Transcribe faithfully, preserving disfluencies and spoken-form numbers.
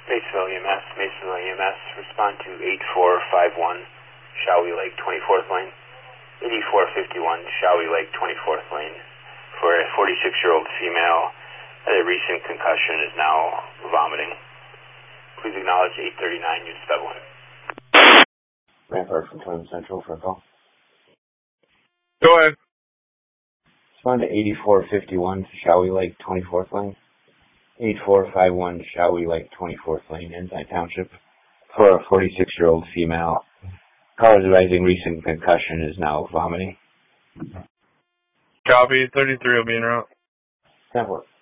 Masonville E M S, Masonville E M S, respond to eight four five one, Shawi Lake, twenty-fourth lane. eighty-four fifty-one, Shawi Lake, twenty-fourth lane, for a forty-six-year-old female that a recent concussion is now vomiting. Please acknowledge eight thirty-nine, Unit Step one. Rampart from Twin Central for a call. Go ahead. Respond to eighty-four fifty-one, Shawi Lake, twenty-fourth lane. eighty-four fifty-one, Shawi Lake, twenty-fourth lane, Ensign Township, for a forty-six-year-old female. Caller is advising recent concussion is now vomiting. Copy, thirty-three will be en route. ten four.